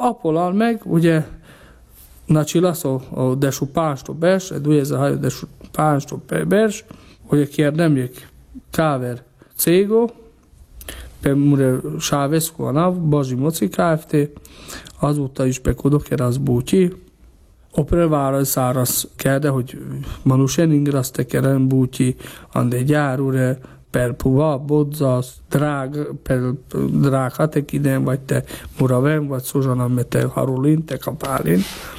apolal meg, ugye, znači da su pašto beš, duje zahaju da su pašto beš, ugye kérdemjék káver cégo, pe mure Sáveszko a NAV, Bazsi Moci Kft. Azóta is pe kodokera az bútyi. O prelvára száraz kerde, hogy manusen ingraszte keren bútyi, ande gyárure, per puva, bodzas, drág hatek idén, vagy te muraven, vagy szozsanam, mert te harulin, te kapálin.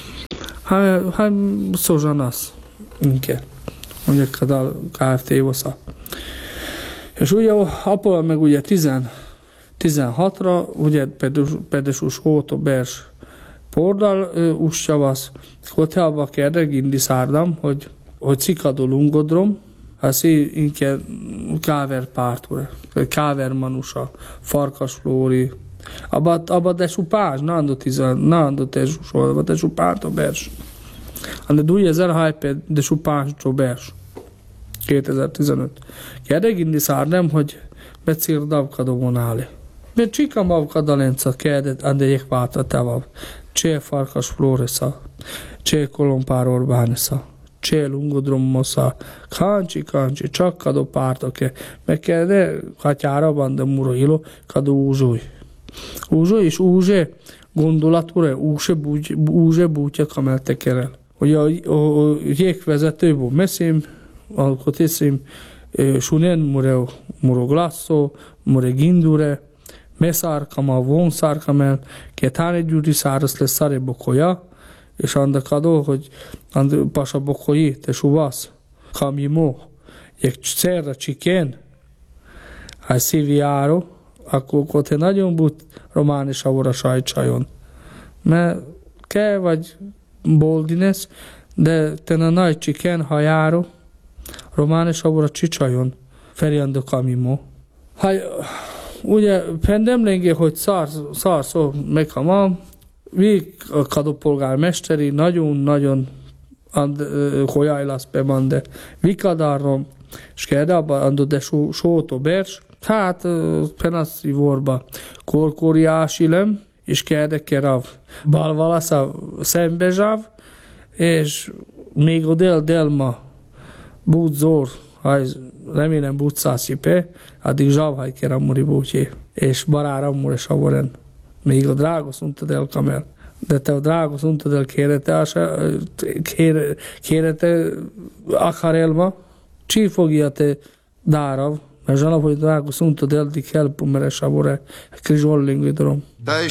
Hát szozsanasz, inke. Mondjuk kadal Kft. Osza. És ugye apol meg ugye 16-ra, ugye pedesus hóto bers pordal ussavasz, kotealba kérdeg indi szárdam, hogy cikadó lungodrom, hát inke káver pártúra, káver manusa, farkas flóri, abba desu pás, nando tesu solva, desu párto bers. Ande 2000 desu párto bers. 2015. Kérdeg indi szárdam, hogy becirdav vonáli. Mert csikam avkadalenca kérdet, ande jek váta tevav. Csé farkas flóresza, csé kolompár Orbánesza, csé lungodrommosza, kancsi, csak kadó pártoke, meg kérde, hatyára van, de murohilo, kadó úzsúj. Úzsúj és úzsé gondolature, úzsé bútja kameltekerel. Ugye a jégvezetőből messzém, alkotészém, sunen muro glasso, mure gindure, mesárkama, vonszárkamel, ketáne gyűri száraz lesz szare bokolya, és andakadó, hogy pasa bokolyi, te suvasz, kamimo, jek cerra csikén, hát szíviáro, akkor te nagyon but románi savora sajtsajon. Mert kell vagy boldines, de te na nagy csikén hajáro, románi savora csicsajon, feriando kamimo. Ugye pendemlenge, hogy szó meghamam, vi kadopolgármesteri nagyon hojajlasz bemande vikadárom, és kérdában andó de sótó bers, hát penaszi vorba korkóriásilem, és kérdekerav balvalasza szembezsáv, és még a delma búdzor, remélem bucászipe, addig zsavhaj kérem muri bútjé, és baráram muri savoren. Még a drágos untad el kamel. De te a drágos untad el kérete akarelma, csí fogja te dárav, mert zsanap, hogy drágos untad el dik helpumere savore, krizsolling vidrom.